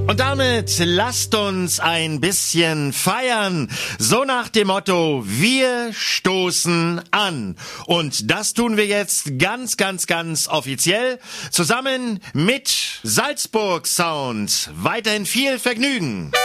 Und damit lasst uns ein bisschen feiern. So nach dem Motto, wir stoßen an. Und das tun wir jetzt ganz, ganz, ganz offiziell zusammen mit Salzburg Sound. Weiterhin viel Vergnügen.